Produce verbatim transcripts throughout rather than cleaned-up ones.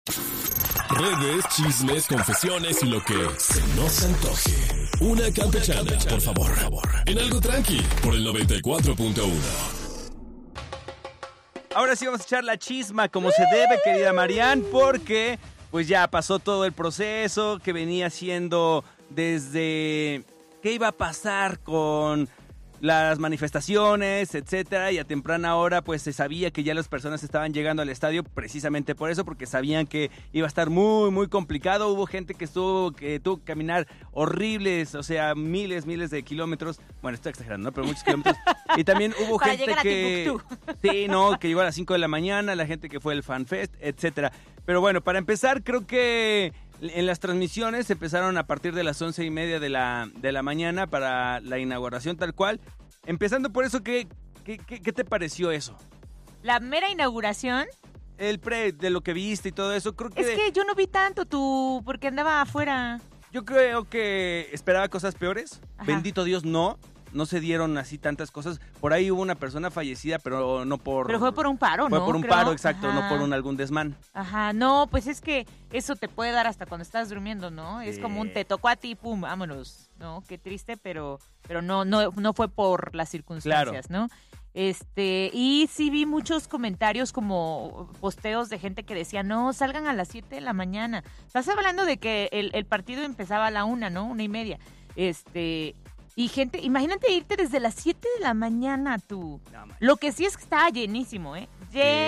Redes, chismes, confesiones y lo que se nos antoje. Una campechana, por favor. En algo tranqui, por el noventa y cuatro punto uno. Ahora sí vamos a echar la chisma como se debe, querida Marian, porque pues ya pasó todo el proceso que venía siendo desde qué iba a pasar con las manifestaciones, etcétera, y a temprana hora pues se sabía que ya las personas estaban llegando al estadio precisamente por eso, porque sabían que iba a estar muy, muy complicado. Hubo gente que estuvo, que tuvo que caminar horribles, o sea, miles, miles de kilómetros. Bueno, estoy exagerando, ¿no? Pero muchos kilómetros. Y también hubo Para gente llegar a que... Timbuktu. Sí, no, que llegó a las cinco de la mañana, la gente que fue al FanFest, etcétera. Pero bueno, para empezar, creo que en las transmisiones empezaron a partir de las once y media de la, de la mañana para la inauguración tal cual. Empezando por eso, ¿qué, qué, qué, qué te pareció eso? La mera inauguración. El pre de lo que viste y todo eso, creo que... Es que yo no vi tanto tú, porque andaba afuera. Yo creo que esperaba cosas peores. Ajá. Bendito Dios, no. No se dieron así tantas cosas. Por ahí hubo una persona fallecida, pero no por... Pero fue por un paro, Fue ¿no? por un Creo. paro, exacto, Ajá. no por un algún desmán. Ajá, no, pues es que eso te puede dar hasta cuando estás durmiendo, ¿no? Es Sí. como un te tocó a ti, pum, vámonos, ¿no? Qué triste, pero pero no no no fue por las circunstancias, ¿no? Este, y sí vi muchos comentarios como posteos de gente que decía, no, salgan a las siete de la mañana. Estás hablando de que el, el partido empezaba a la una, ¿no? Una y media. Este, y gente, imagínate irte desde las siete de la mañana tú. No, man. Lo que sí es que estaba llenísimo, ¿eh?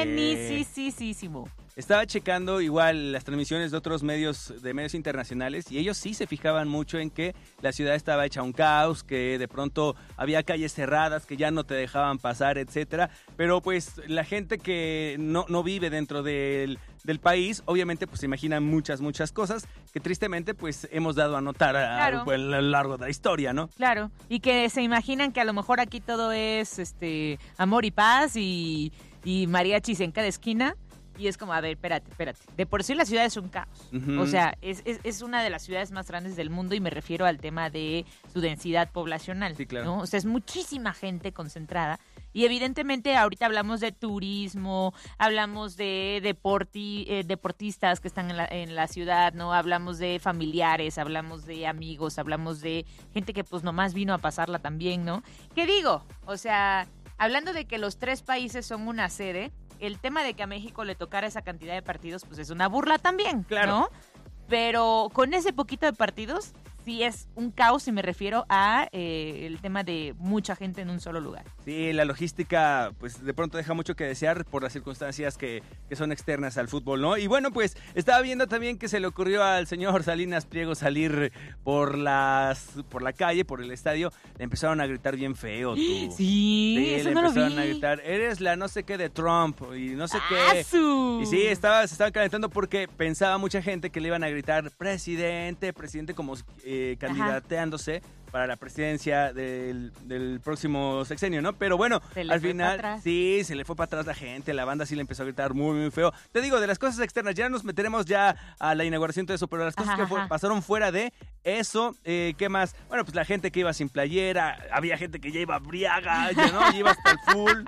Llenísimo. Estaba checando igual las transmisiones de otros medios, de medios internacionales, y ellos sí se fijaban mucho en que la ciudad estaba hecha un caos, que de pronto había calles cerradas, que ya no te dejaban pasar, etcétera. Pero pues la gente que no, no vive dentro del, del país, obviamente pues se imaginan muchas, muchas cosas que tristemente pues hemos dado a notar a, Claro. a, a lo largo de la historia, ¿no? Claro, y que se imaginan que a lo mejor aquí todo es este amor y paz y, y mariachis en cada esquina. Y es como, a ver, espérate, espérate. De por sí la ciudad es un caos. Ujú. O sea, es, es, es una de las ciudades más grandes del mundo y me refiero al tema de su densidad poblacional. Sí, claro. ¿no? O sea, es muchísima gente concentrada. Y evidentemente ahorita hablamos de turismo, hablamos de deporti, eh, deportistas que están en la, en la ciudad, ¿no? Hablamos de familiares, hablamos de amigos, hablamos de gente que pues nomás vino a pasarla también, ¿no? ¿Qué digo? O sea, hablando de que los tres países son una sede, el tema de que a México le tocara esa cantidad de partidos, pues es una burla también, Claro. ¿no? Pero con ese poquito de partidos, sí es un caos y me refiero a eh, el tema de mucha gente en un solo lugar. Sí, la logística pues de pronto deja mucho que desear por las circunstancias que, que son externas al fútbol, ¿no? Y bueno, pues estaba viendo también que se le ocurrió al señor Salinas Pliego salir por las por la calle, por el estadio, le empezaron a gritar bien feo, tú. Sí, Sí, eso le no lo empezaron vi. a gritar, eres la no sé qué de Trump y no sé qué. ¡Asu! Y sí, estaba, se estaban calentando porque pensaba mucha gente que le iban a gritar presidente, presidente como eh, candidateándose para la presidencia del, del próximo sexenio, ¿no? Pero bueno, Se le al fue final para atrás. sí, se le fue para atrás la gente, la banda sí le empezó a gritar muy, muy feo. Te digo, de las cosas externas, ya nos meteremos ya a la inauguración de eso, pero las cosas Ajá, que fue- ajá. pasaron fuera de eso, eh, ¿qué más? Bueno, pues la gente que iba sin playera, había gente que ya iba briaga, ya no, ya iba hasta el full.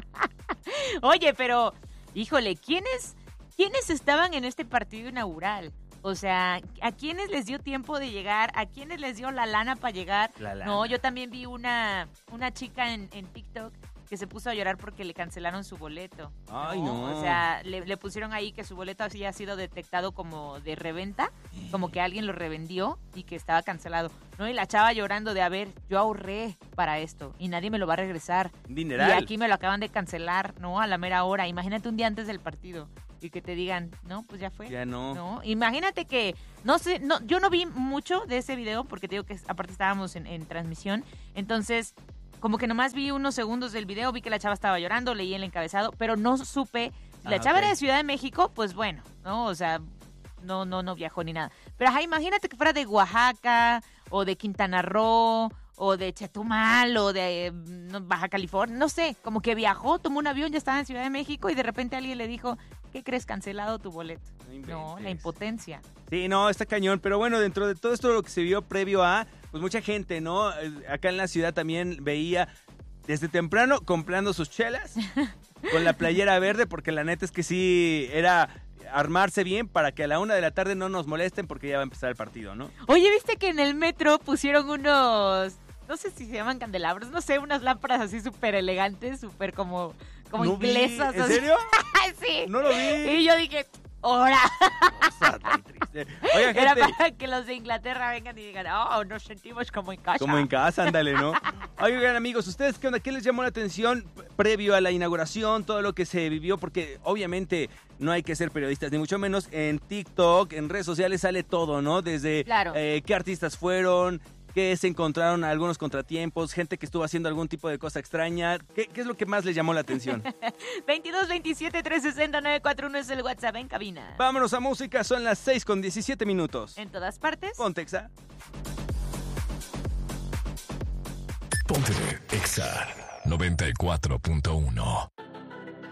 Oye, pero, híjole, ¿quiénes, ¿quiénes estaban en este partido inaugural? O sea, ¿a quiénes les dio tiempo de llegar? ¿A quiénes les dio la lana para llegar? La lana. No, yo también vi una, una chica en, en TikTok que se puso a llorar porque le cancelaron su boleto. Ay, no. O sea, le, le pusieron ahí que su boleto había sido detectado como de reventa, como que alguien lo revendió y que estaba cancelado. ¿No? Y la chava llorando de, a ver, yo ahorré para esto y nadie me lo va a regresar. Dineral. Y aquí me lo acaban de cancelar, ¿no? A la mera hora. Imagínate un día antes del partido y que te digan, no, pues ya fue. Ya no. No, imagínate que, no sé, no, yo no vi mucho de ese video porque te digo que aparte estábamos en, en transmisión, entonces como que nomás vi unos segundos del video, vi que la chava estaba llorando, leí el encabezado, pero no supe, si la Ah, chava ok. era de Ciudad de México, pues bueno, ¿no? O sea, no, no, no viajó ni nada. Pero ajá, imagínate que fuera de Oaxaca o de Quintana Roo o de Chetumal o de no, Baja California, no sé, como que viajó, tomó un avión, ya estaba en Ciudad de México y de repente alguien le dijo, ¿qué crees? Cancelado tu boleto. No No, inventes. la impotencia. Sí, no, está cañón, pero bueno, dentro de todo esto lo que se vio previo a, pues mucha gente, ¿no? Eh, Acá en la ciudad también veía desde temprano comprando sus chelas con la playera verde, porque la neta es que sí, era armarse bien para que a la una de la tarde no nos molesten porque ya va a empezar el partido, ¿no? Oye, ¿viste que en el metro pusieron unos, no sé si se llaman candelabros, no sé, unas lámparas así súper elegantes, súper como, como No inglesas? vi. ¿En así? serio? Sí. No lo vi. Y yo dije, ¡hora! Cosa tan triste. Oigan, Era gente, para que los de Inglaterra vengan y digan, oh, nos sentimos como en casa. como en casa, ándale, ¿no? Oigan, amigos, ¿ustedes qué onda? ¿Qué les llamó la atención previo a la inauguración? Todo lo que se vivió, porque obviamente no hay que ser periodistas, ni mucho menos. En TikTok, en redes sociales sale todo, ¿no? Desde Claro. eh, qué artistas fueron, que se encontraron algunos contratiempos, gente que estuvo haciendo algún tipo de cosa extraña. ¿Qué, qué es lo que más les llamó la atención? veintidós veintisiete trescientos sesenta nueve cuatro uno es el WhatsApp en cabina. Vámonos a música, son las seis con diecisiete minutos. En todas partes. Ponte, Exa. Ponte Exa noventa y cuatro punto uno.